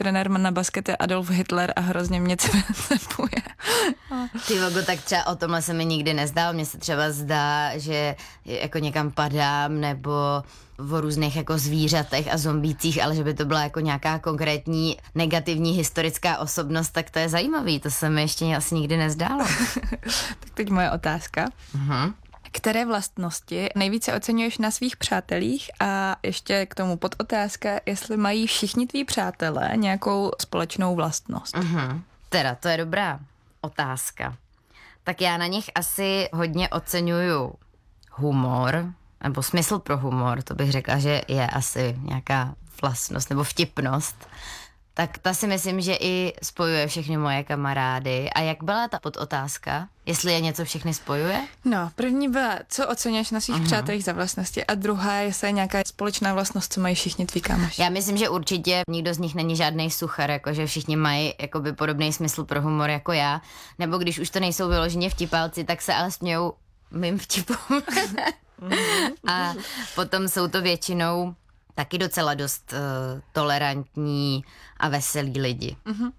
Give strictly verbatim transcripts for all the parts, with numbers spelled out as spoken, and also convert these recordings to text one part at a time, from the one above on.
trenér na basket je Adolf Hitler a hrozně mě cepuje. Ty logo, tak třeba o tomhle se mi nikdy nezdál. Mně se třeba zdá, že jako někam padám, nebo o různých jako zvířatech a zombících, ale že by to byla jako nějaká konkrétní negativní historická osobnost, tak to je zajímavý. To se mi ještě asi nikdy nezdálo. Tak teď moje otázka. Uh-huh. Které vlastnosti nejvíce oceňuješ na svých přátelích a ještě k tomu podotázka, jestli mají všichni tví přátelé nějakou společnou vlastnost? Uh-huh. Teda, to je dobrá otázka. Tak já na nich asi hodně oceňuju humor, nebo smysl pro humor, to bych řekla, že je asi nějaká vlastnost nebo vtipnost. Tak ta si myslím, že i spojuje všechny moje kamarády. A jak byla ta podotázka? Jestli je něco všechny spojuje? No, první byla, co oceňuješ na svých uh-huh. přátelích za vlastnosti, a druhá je, jestli je nějaká společná vlastnost, co mají všichni tví kámoši. Já myslím, že určitě nikdo z nich není žádnej suchar, jakože všichni mají jakoby podobný smysl pro humor jako já. Nebo když už to nejsou vyloženě vtipálci, tak se ale smějou mým vtipům. A potom jsou to většinou taky docela dost uh, tolerantní a veselí lidi. Uh-huh.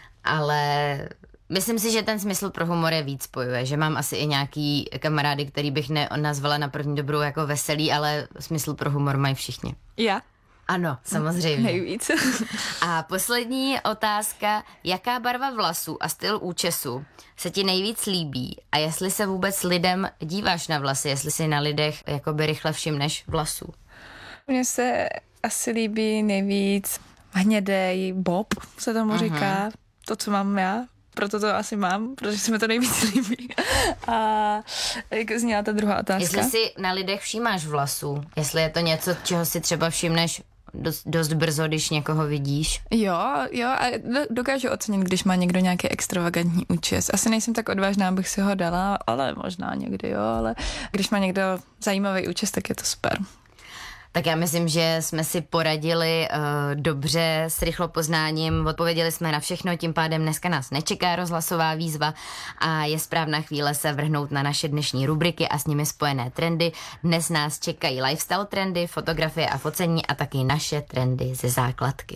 Ale myslím si, že ten smysl pro humor je víc spojuje, že mám asi i nějaký kamarády, který bych nenazvala na první dobrou jako veselý, ale smysl pro humor mají všichni. Já? Ano, samozřejmě. Nejvíc. A poslední otázka, jaká barva vlasů a styl účesu se ti nejvíc líbí a jestli se vůbec lidem díváš na vlasy, jestli si na lidech jakoby rychle všimneš vlasů? Mně se asi líbí nejvíc hnědej bob, se tomu uh-huh. říká, to, co mám já, proto to asi mám, protože se mi to nejvíc líbí. A jak zněla ta druhá otázka? Jestli si na lidech všímáš vlasů, jestli je to něco, čeho si třeba všimneš dost, dost brzo, když někoho vidíš. Jo, jo, a dokážu ocenit, když má někdo nějaký extravagantní účes. Asi nejsem tak odvážná, abych si ho dala, ale možná někdy jo, ale když má někdo zajímavý účes, tak je to super. Tak já myslím, že jsme si poradili uh, dobře s rychlopoznáním, odpověděli jsme na všechno, tím pádem dneska nás nečeká rozhlasová výzva a je správná chvíle se vrhnout na naše dnešní rubriky a s nimi spojené trendy. Dnes nás čekají lifestyle trendy, fotografie a focení a taky naše trendy ze základky.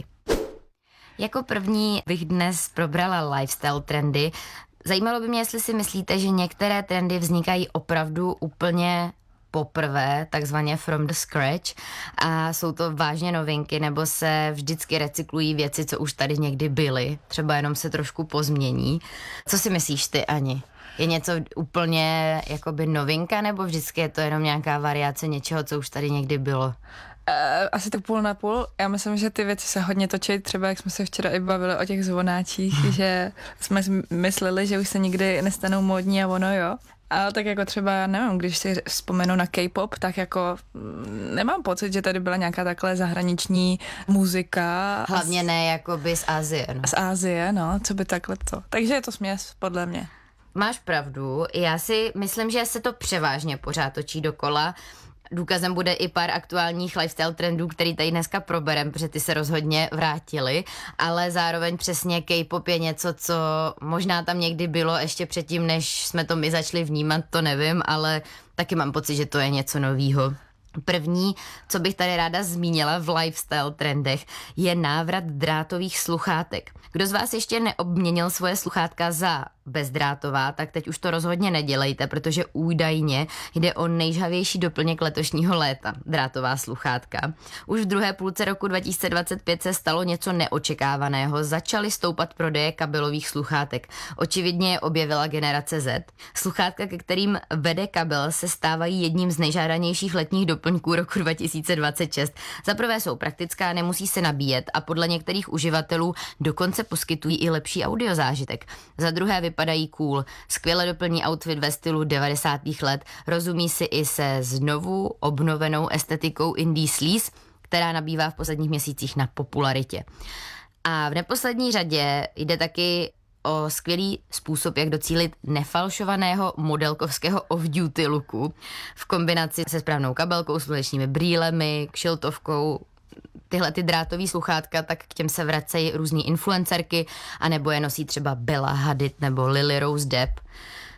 Jako první bych dnes probrala lifestyle trendy. Zajímalo by mě, jestli si myslíte, že některé trendy vznikají opravdu úplně poprvé, takzvaně from the scratch, a jsou to vážně novinky, nebo se vždycky recyklují věci, co už tady někdy byly, třeba jenom se trošku pozmění. Co si myslíš ty, Ani? Je něco úplně jakoby novinka, nebo vždycky je to jenom nějaká variace něčeho, co už tady někdy bylo? Uh, asi tak půl na půl. Já myslím, že ty věci se hodně točí, třeba jak jsme se včera i bavili o těch zvonáčích, že jsme mysleli, že už se nikdy nestanou módní a ono jo. Ale tak jako třeba, nevím, když si vzpomenu na K-pop, tak jako nemám pocit, že tady byla nějaká takhle zahraniční muzika. Hlavně ne jakoby z Asie. No. Z Asie, no, co by takhle to. Takže je to směs, podle mě. Máš pravdu, já si myslím, že se to převážně pořád točí dokola. Důkazem bude i pár aktuálních lifestyle trendů, který tady dneska proberem, protože ty se rozhodně vrátily, ale zároveň přesně K-pop je něco, co možná tam někdy bylo ještě předtím, než jsme to my začali vnímat, to nevím, ale taky mám pocit, že to je něco novýho. První, co bych tady ráda zmínila v lifestyle trendech, je návrat drátových sluchátek. Kdo z vás ještě neobměnil svoje sluchátka za bezdrátová, tak teď už to rozhodně nedělejte, protože údajně jde o nejžhavější doplněk letošního léta, drátová sluchátka. Už v druhé půlce roku dva tisíce dvacet pět se stalo něco neočekávaného, začaly stoupat prodeje kabelových sluchátek. Očividně je objevila generace Z. Sluchátka, ke kterým vede kabel, se stávají jedním z nejžádanějších letních doplňků roku dva tisíce dvacet šest. Za prvé jsou praktická, nemusí se nabíjet a podle některých uživatelů dokonce poskytují i lepší audiozážitek. Za druhé vypadají cool. Skvěle doplní outfit ve stylu devadesátých let, rozumí si i se znovu obnovenou estetikou indie sleaze, která nabývá v posledních měsících na popularitě. A v neposlední řadě jde taky o skvělý způsob, jak docílit nefalšovaného modelkovského off-duty looku v kombinaci se správnou kabelkou, slunečními brýlemi, kšiltovkou. Tyhle ty drátový sluchátka, tak k těm se vracejí různý influencerky, anebo je nosí třeba Bella Hadid nebo Lily Rose Depp.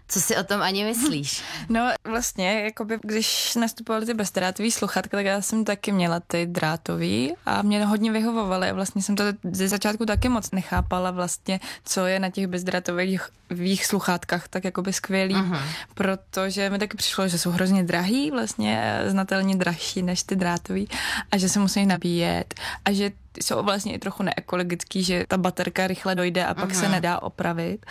Co si o tom ani myslíš? No vlastně, jakoby, když nastupovaly ty bezdrátový sluchátka, tak já jsem taky měla ty drátový a mě hodně vyhovovaly a vlastně jsem to ze začátku taky moc nechápala vlastně, co je na těch bezdrátových vých sluchátkách tak jakoby skvělý, uh-huh. protože mi taky přišlo, že jsou hrozně drahý, vlastně znatelně dražší než ty drátový a že se musí nabíjet a že jsou vlastně i trochu neekologický, že ta baterka rychle dojde a pak uh-huh. se nedá opravit.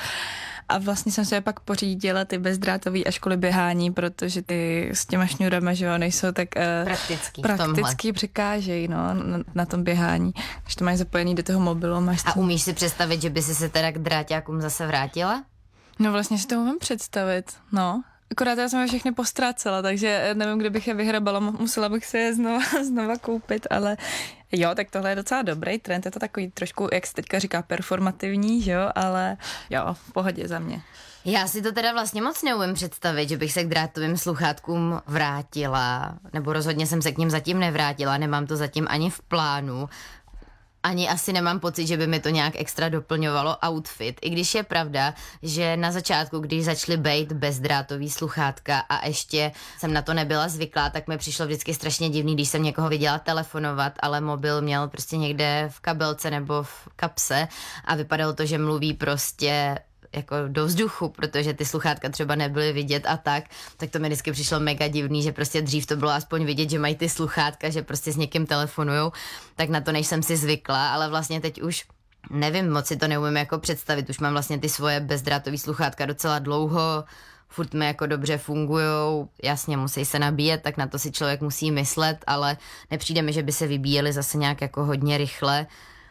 A vlastně jsem se pak pořídila ty bezdrátový až kvůli běhání, protože ty s těma šňůrama, že jo, nejsou tak uh, praktický, praktický překážejí, no, na, na tom běhání. Když to máš zapojený do toho mobilu. Máš a umíš si představit, že by si se teda k dráťákům zase vrátila? No vlastně si to umím představit, no. Akorát já jsem je všechny postrácela, takže nevím, kde bych je vyhrabala, musela bych se je znova, znova koupit, ale jo, tak tohle je docela dobrý trend, je to takový trošku, jak se teďka říká, performativní, že jo, ale jo, v pohodě za mě. Já si to teda vlastně moc neumím představit, že bych se k drátovým sluchátkům vrátila, nebo rozhodně jsem se k ním zatím nevrátila, nemám to zatím ani v plánu. Ani asi nemám pocit, že by mi to nějak extra doplňovalo outfit. I když je pravda, že na začátku, když začaly bejt bezdrátový sluchátka a ještě jsem na to nebyla zvyklá, tak mi přišlo vždycky strašně divný, když jsem někoho viděla telefonovat, ale mobil měl prostě někde v kabelce nebo v kapse a vypadalo to, že mluví prostě jako do vzduchu, protože ty sluchátka třeba nebyly vidět a tak, tak to mi vždycky přišlo mega divný, že prostě dřív to bylo aspoň vidět, že mají ty sluchátka, že prostě s někým telefonujou, tak na to než jsem si zvykla, ale vlastně teď už nevím, moc si to neumím jako představit, už mám vlastně ty svoje bezdrátový sluchátka docela dlouho, furt mi jako dobře fungujou, jasně musí se nabíjet, tak na to si člověk musí myslet, ale nepřijde mi, že by se vybíjeli zase nějak jako hodně rychle.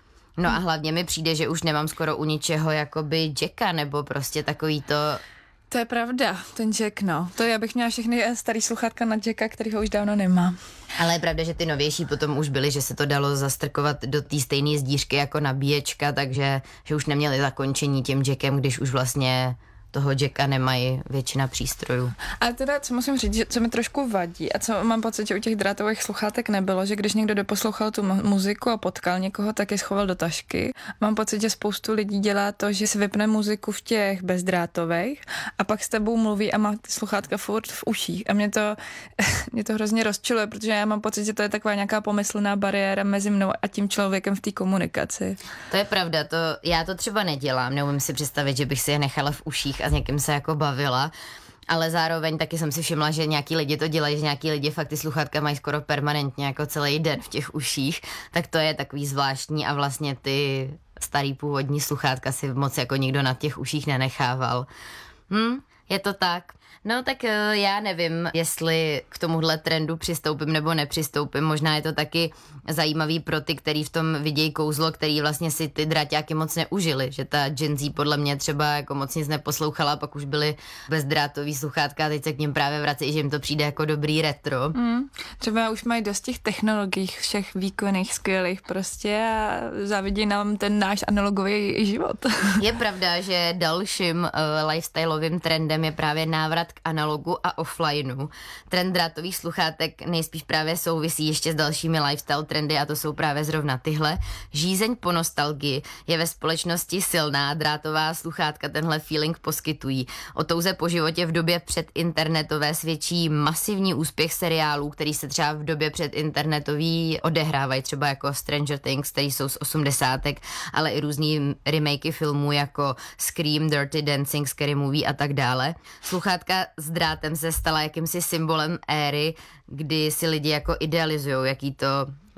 No a hlavně mi přijde, že už nemám skoro u ničeho jakoby jacka, nebo prostě takový to... To je pravda, ten jack, no. To já bych měla všechny starý sluchátka na jacka, který ho už dávno nemám. Ale je pravda, že ty novější potom už byly, že se to dalo zastrkovat do té stejné zdířky jako nabíječka, takže že už neměli zakončení tím jackem, když už vlastně toho jacka nemají většina přístrojů. Ale teda, co musím říct, že co mi trošku vadí a co mám pocit, že u těch drátových sluchátek nebylo, že když někdo doposlouchal tu muziku a potkal někoho, tak je schoval do tašky. Mám pocit, že spoustu lidí dělá to, že si vypne muziku v těch bezdrátových a pak s tebou mluví a má ty sluchátka furt v uších. A mě to, mě to hrozně rozčiluje, protože já mám pocit, že to je taková nějaká pomyslná bariéra mezi mnou a tím člověkem v té komunikaci. To je pravda, to, já to třeba nedělám, neumím si představit, že bych si je nechala v uších a s někým se jako bavila, ale zároveň taky jsem si všimla, že nějaký lidi to dělají, že nějaký lidi fakt ty sluchátka mají skoro permanentně jako celý den v těch uších, tak to je takový zvláštní a vlastně ty starý původní sluchátka si moc jako nikdo na těch uších nenechával. Hm, je to tak. No tak já nevím, jestli k tomuhle trendu přistoupím nebo nepřistoupím. Možná je to taky zajímavý pro ty, který v tom vidějí kouzlo, který vlastně si ty dráťáky moc neužili. Že ta Gen Z podle mě třeba jako moc nic neposlouchala, pak už byly bezdrátový sluchátka a teď se k ním právě vrací, že jim to přijde jako dobrý retro. Mm, třeba už mají dost těch technologií, všech výkonných, skvělých prostě a závidí nám ten náš analogový život. Je pravda, že dalším uh, lifestyleovým trendem je právě návrat k analogu a offlineu. Trend drátových sluchátek nejspíš právě souvisí ještě s dalšími lifestyle trendy a to jsou právě zrovna tyhle. Žízeň po nostalgii je ve společnosti silná, drátová sluchátka tenhle feeling poskytují. O touze po životě v době předinternetové svědčí masivní úspěch seriálů, který se třeba v době předinternetový odehrávají, třeba jako Stranger Things, který jsou z osmdesátek, ale i různý remakey filmů jako Scream, Dirty Dancing, Scary Movie a tak dále. Sluchátka s drátem se stala jakýmsi symbolem éry, kdy si lidi jako idealizujou, jaký to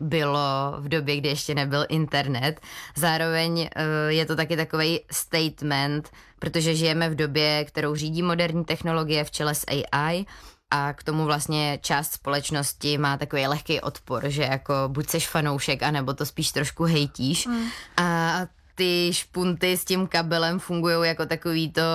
bylo v době, kdy ještě nebyl internet. Zároveň je to taky takový statement, protože žijeme v době, kterou řídí moderní technologie v čele s A I a k tomu vlastně část společnosti má takový lehký odpor, že jako buď seš fanoušek, anebo to spíš trošku hejtíš. Mm. A ty špunty s tím kabelem fungují jako takový to,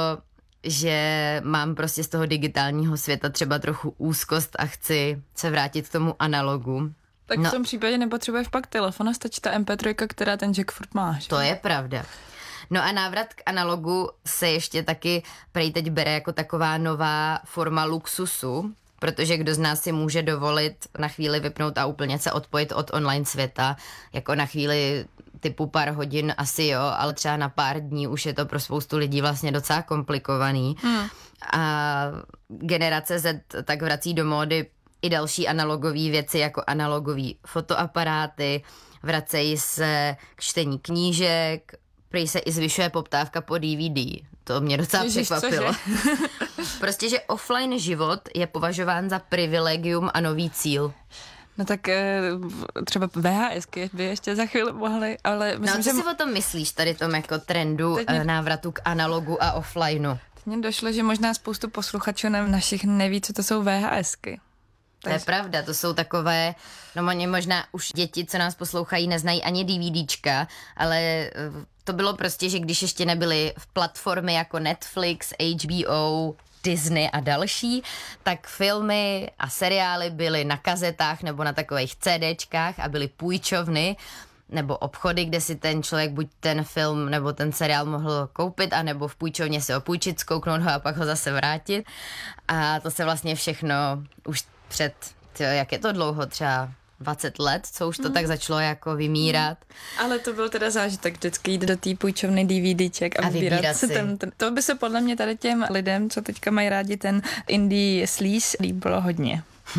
že mám prostě z toho digitálního světa třeba trochu úzkost a chci se vrátit k tomu analogu. Tak no, v tom případě nepotřebuješ pak telefon a stačí ta em pé tři, která ten jack furt máš. To je pravda. No a návrat k analogu se ještě taky prej teď bere jako taková nová forma luxusu, protože kdo z nás si může dovolit na chvíli vypnout a úplně se odpojit od online světa, jako na chvíli typu pár hodin asi jo, ale třeba na pár dní už je to pro spoustu lidí vlastně docela komplikovaný. Hmm. A generace Z tak vrací do módy i další analogové věci, jako analogové fotoaparáty, vracejí se k čtení knížek, prý se i zvyšuje poptávka po D V D. To mě docela Ježiš, překvapilo. Prostě, že offline život je považován za privilegium a nový cíl. No tak třeba VHSky by ještě za chvíli mohly, ale myslím, no, co že... si o tom myslíš, tady tom jako trendu mě... návratu k analogu a offlineu? Mně došlo, že možná spoustu posluchačů našich neví, co to jsou VHSky. To je pravda, to jsou takové, no oni možná už děti, co nás poslouchají, neznají ani DVDčka, ale to bylo prostě, že když ještě nebyly v platformy jako Netflix, H B O, Disney a další, tak filmy a seriály byly na kazetách nebo na takových CDčkách a byly půjčovny nebo obchody, kde si ten člověk buď ten film nebo ten seriál mohl koupit, anebo v půjčovně si ho půjčit, zkouknout ho a pak ho zase vrátit. A to se vlastně všechno už před, tyjo, jak je to dlouho, třeba dvacet let, co už to mm. tak začalo jako vymírat. Mm. Ale to byl teda zážitek vždycky jít do té půjčovny DVDček a, a vybírat, vybírat si ten, ten. To by se podle mě tady těm lidem, co teďka mají rádi ten indie sleaze, líbilo hodně.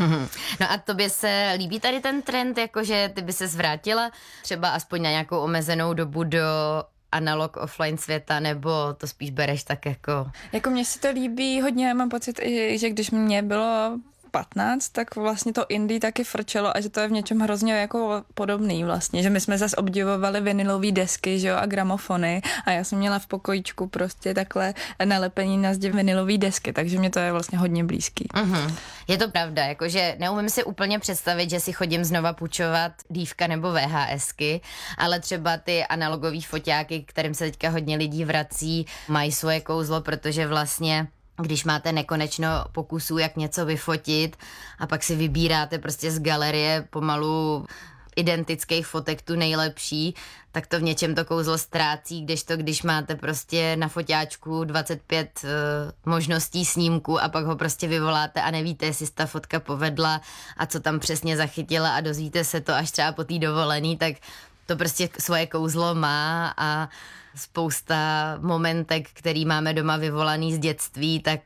No a tobě se líbí tady ten trend, jakože ty by se zvrátila třeba aspoň na nějakou omezenou dobu do analog offline světa, nebo to spíš bereš tak jako... Jako mně si to líbí hodně, mám pocit, že když mě bylo patnáct, tak vlastně to indie taky frčelo a že to je v něčem hrozně jako podobný vlastně, že my jsme zase obdivovali vinylové desky, že jo, a gramofony a já jsem měla v pokojíčku prostě takhle nalepení na zdi vinylové desky, takže mě to je vlastně hodně blízký. Mm-hmm. Je to pravda, jakože neumím si úplně představit, že si chodím znova půjčovat dívka nebo VHSky, ale třeba ty analogové foťáky, kterým se teďka hodně lidí vrací, mají svoje kouzlo, protože vlastně když máte nekonečno pokusů, jak něco vyfotit a pak si vybíráte prostě z galerie pomalu identických fotek tu nejlepší, tak to v něčem to kouzlo ztrácí, kdežto když máte prostě na foťáčku dvacet pět uh, možností snímku a pak ho prostě vyvoláte a nevíte, jestli ta fotka povedla a co tam přesně zachytila a dozvíte se to až třeba po té dovolený, tak to prostě svoje kouzlo má a spousta momentek, který máme doma vyvolaný z dětství, tak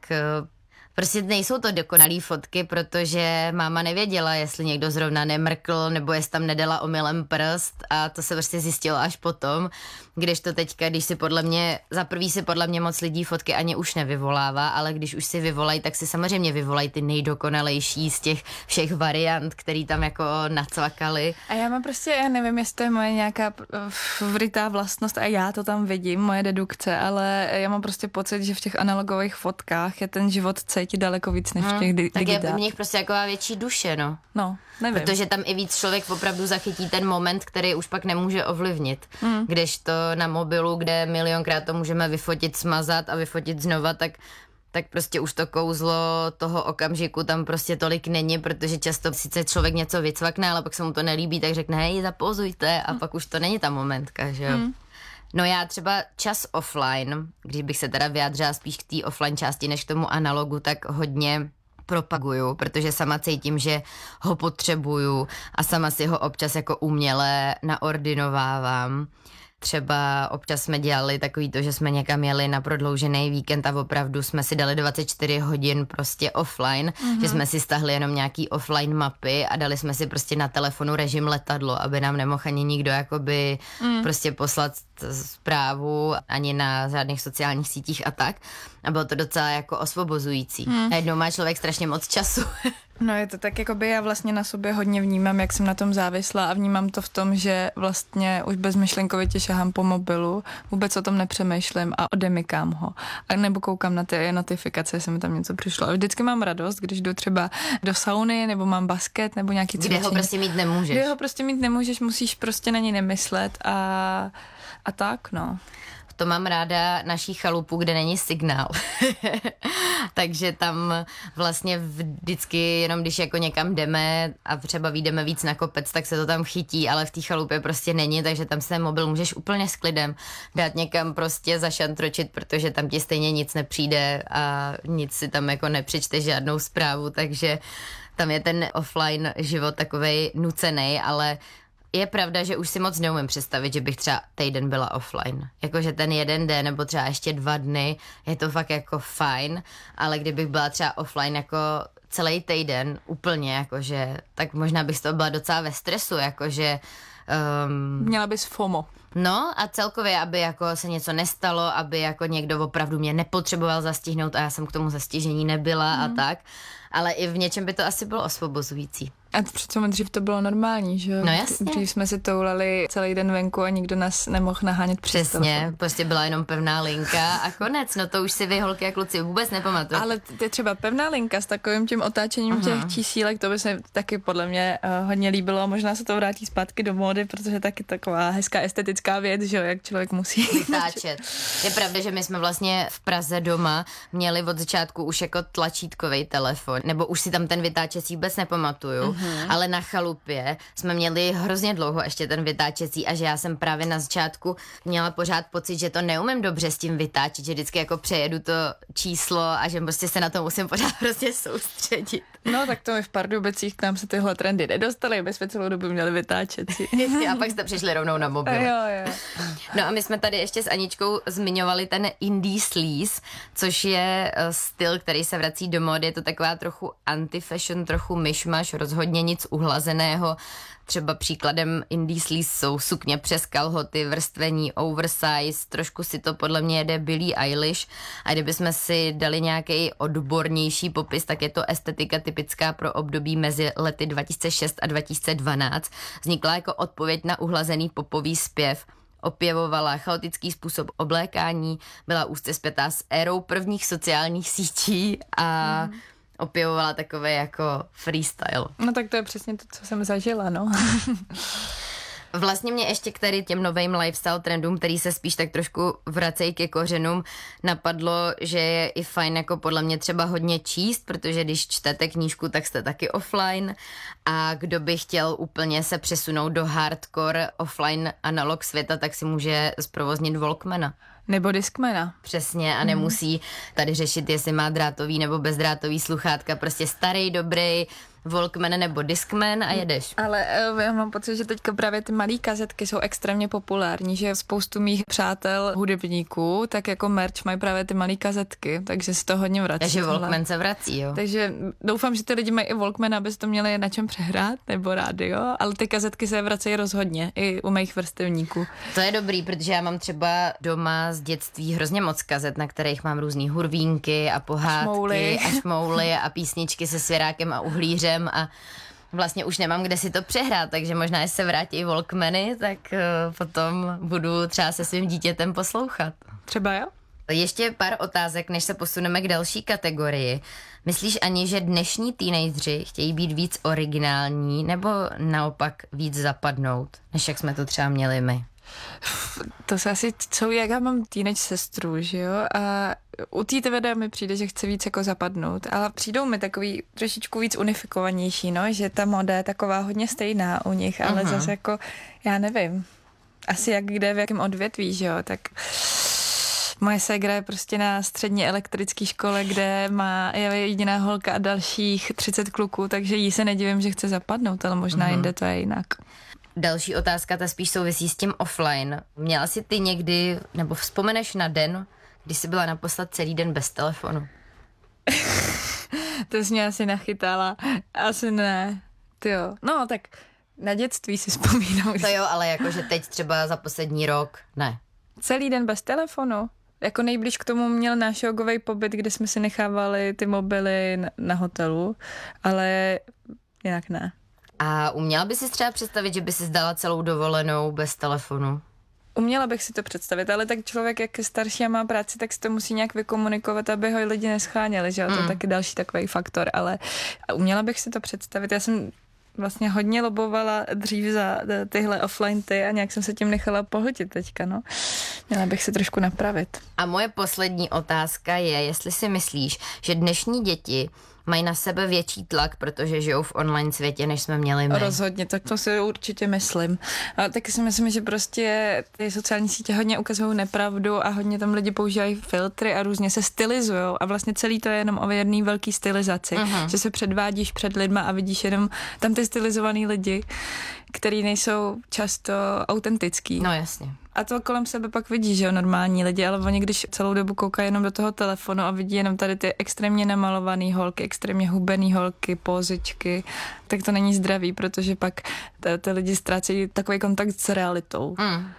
prostě nejsou to dokonalý fotky, protože máma nevěděla, jestli někdo zrovna nemrkl, nebo jestli tam nedala omylem prst a to se prostě zjistilo až potom, kdežto teďka, když si podle mě, za prvý si podle mě moc lidí fotky ani už nevyvolává, ale když už si vyvolají, tak si samozřejmě vyvolají ty nejdokonalejší z těch všech variant, který tam jako nacvakali. A já mám prostě, já nevím, jestli to je moje nějaká vrytá vlastnost a já to tam vidím, moje dedukce, ale já mám prostě pocit, že v těch analogových fotkách je ten život cítit daleko víc než v těch digitálních. Tak je v nich prostě taková větší duše, no. No, nevím. Protože tam i víc člověk opravdu zachytí ten moment, který už pak nemůže ovlivnit. Mm. Kdežto na mobilu, kde milionkrát to můžeme vyfotit, smazat a vyfotit znova, tak tak prostě už to kouzlo toho okamžiku tam prostě tolik není, protože často sice člověk něco vycvakne, ale pak se mu to nelíbí, tak řekne, hej, zapozujte a mm. pak už to není ta momentka, že jo. Mm. No já třeba čas offline, když bych se teda vyjádřila spíš k té offline části než k tomu analogu, tak hodně propaguju, protože sama cítím, že ho potřebuju a sama si ho občas jako uměle naordinovávám. Třeba občas jsme dělali takový to, že jsme někam jeli na prodloužený víkend a opravdu jsme si dali dvacet čtyři hodin prostě offline, mm-hmm. že jsme si stahli jenom nějaký offline mapy a dali jsme si prostě na telefonu režim letadlo, aby nám nemohl ani nikdo jakoby mm. prostě poslat zprávu ani na žádných sociálních sítích a tak. A bylo to docela jako osvobozující. Mm. Najednou má člověk strašně moc času. No je to tak, jakoby já vlastně na sobě hodně vnímám, jak jsem na tom závislá a vnímám to v tom, že vlastně už bezmyšlenkovitě šahám po mobilu, vůbec o tom nepřemýšlím a odemykám ho. A nebo koukám na ty notifikace, jestli mi tam něco přišlo. A vždycky mám radost, když jdu třeba do sauny, nebo mám basket, nebo nějaký cvičení. Kde ho prostě mít nemůžeš. Kde ho prostě mít nemůžeš, musíš prostě na něj nemyslet a a tak, no. To mám ráda naší chalupu, kde není signál. Takže tam vlastně vždycky, jenom když jako někam jdeme a třeba vyjdeme víc na kopec, tak se to tam chytí, ale v té chalupě prostě není, takže tam se mobil můžeš úplně s klidem dát někam prostě zašantročit, protože tam ti stejně nic nepřijde a nic si tam jako nepřečte žádnou zprávu, takže tam je ten offline život takovej nucenej, ale je pravda, že už si moc neumím představit, že bych třeba týden byla offline. Jakože ten jeden den nebo třeba ještě dva dny, je to fakt jako fajn, ale kdybych byla třeba offline jako celý týden úplně, jakože, tak možná bych z toho byla docela ve stresu, jakože... Um, Měla bys FOMO. No a celkově, aby jako se něco nestalo, aby jako někdo opravdu mě nepotřeboval zastihnout a já jsem k tomu zastižení nebyla mm. a tak. Ale i v něčem by to asi bylo osvobozující. A přece dřív to bylo normální, že jo? No jasně. Dřív jsme si toulali celý den venku a nikdo nás nemohl nahánět přes Přesně, telefon. prostě byla jenom pevná linka a konec, no to už si vy holky a kluci vůbec nepamatuju. Ale to je třeba pevná linka s takovým tím otáčením uh-huh. těch čísílek, to by se taky podle mě uh, hodně líbilo a možná se to vrátí zpátky do módy, protože taky taková hezká estetická věc, že jo, jak člověk musí vytáčet. Je pravda, že my jsme vlastně v Praze doma měli od začátku už jako tlačítkový telefon, nebo už si tam ten vytáčecí vůbec nepamatuju, uh-huh. ale na chalupě jsme měli hrozně dlouho ještě ten vytáčecí a že já jsem právě na začátku měla pořád pocit, že to neumím dobře s tím vytáčet, že vždycky jako přejedu to číslo a že prostě se na to musím pořád prostě soustředit. No tak to my v Pardubicích k nám se tyhle trendy nedostaly, my jsme celou dobu měli vytáčecí. A pak jste přišli rovnou na mobil. Jo, jo. No a my jsme tady ještě s Aničkou zmiňovali ten indie sleaze, což je styl, který se vrací do módy, je to taková trochu anti-fashion, trochu myšmaš, rozhodně nic uhlazeného. Třeba příkladem indie sleaze jsou sukně přes kalhoty, vrstvení, oversize, trošku si to podle mě jede Billie Eilish a kdybychom si dali nějaký odbornější popis, tak je to estetika typická pro období mezi lety dva tisíce šest a dva tisíce dvanáct. Vznikla jako odpověď na uhlazený popový zpěv. Opěvovala chaotický způsob oblékání, byla úzce spjatá s érou prvních sociálních sítí a mm. opěvovala takové jako freestyle. No tak to je přesně to, co jsem zažila, no. Vlastně mě ještě k tady těm novým lifestyle trendům, který se spíš tak trošku vracejí ke kořenům, napadlo, že je i fajn jako podle mě třeba hodně číst, protože když čtete knížku, tak jste taky offline a kdo by chtěl úplně se přesunout do hardcore offline analog světa, tak si může zprovoznit Walkmana. Nebo Discmana. Přesně a nemusí tady řešit, jestli má drátový nebo bezdrátový sluchátka, prostě starý, dobrý Walkman nebo Discman a jedeš. Ale já mám pocit, že teďka právě ty malý kazetky jsou extrémně populární, že spoustu mých přátel hudebníků, tak jako merch mají právě ty malý kazetky, takže se to hodně vrací. Takže Walkman se vrací, jo. Takže doufám, že ty lidi mají i Walkman, aby to měli na čem přehrát, nebo rádio, ale ty kazetky se vracejí rozhodně, i u mých vrstevníků. To je dobrý, protože já mám třeba doma z dětství hrozně moc kazet, na kterých mám různý hurvínky a pohádky šmouly. a šmouly a písničky se svěrákem a uhlířem a vlastně už nemám kde si to přehrát, takže možná, jestli se vrátí Walkmany, tak uh, potom budu třeba se svým dítětem poslouchat. Třeba jo? Ještě pár otázek, než se posuneme k další kategorii. Myslíš, Ani, že dnešní teenageři chtějí být víc originální nebo naopak víc zapadnout, než jak jsme to třeba měli my? To se asi, co, jak já mám teenage sestru, že jo, a u té T V D mi přijde, že chce víc jako zapadnout, ale přijdou mi takový trošičku víc unifikovanější, no, že ta moda je taková hodně stejná u nich, ale uh-huh. zase jako, já nevím, asi jak kde, v jakém odvětví, že jo, tak moje ségra je prostě na střední elektrické škole, kde má, je jediná holka a dalších třicet kluků, takže jí se nedivím, že chce zapadnout, ale možná uh-huh. jinde to je jinak. Další otázka, ta spíš souvisí s tím offline. Měla jsi ty někdy, nebo vzpomeneš na den, kdy jsi byla naposled celý den bez telefonu? To jsi mě asi nachytala. Asi ne. Tyjo. No, tak na dětství si vzpomínám. To jo, ale jakože teď třeba za poslední rok, ne. Celý den bez telefonu? Jako nejblíž k tomu měl náš jogový pobyt, kde jsme si nechávali ty mobily na, na hotelu, ale jinak ne. A uměla by si třeba představit, že by si zdala celou dovolenou bez telefonu? Uměla bych si to představit, ale tak člověk, jak je starší a má práci, tak si to musí nějak vykomunikovat, aby ho lidi nescháněli, že jo? Mm. To je taky další takový faktor, ale uměla bych si to představit. Já jsem vlastně hodně lobovala dřív za tyhle offline ty a nějak jsem se tím nechala pohltit teďka, no. Měla bych se trošku napravit. A moje poslední otázka je, jestli si myslíš, že dnešní děti mají na sebe větší tlak, protože žijou v online světě, než jsme měli my. Rozhodně, tak to si určitě myslím. A taky si myslím, že prostě ty sociální sítě hodně ukazují nepravdu a hodně tam lidi používají filtry a různě se stylizují a vlastně celý to je jenom o jedné velký stylizaci, uh-huh. že se předvádíš před lidma a vidíš jenom tam ty stylizovaný lidi, který nejsou často autentický. No jasně. A to kolem sebe pak vidí, že jo, normální lidi, ale oni když celou dobu koukají jenom do toho telefonu a vidí jenom tady ty extrémně namalované holky, extrémně hubené holky, pózičky, tak to není zdravý, protože pak ty lidi ztrácejí takový kontakt s realitou. Mm.